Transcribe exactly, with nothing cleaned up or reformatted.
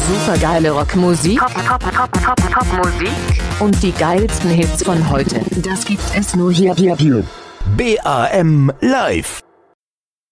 Supergeile Rockmusik, Pop, Pop, Pop, Pop, Popmusik und die geilsten Hits von heute. Das gibt es nur hier, hier, hier. B A M Live.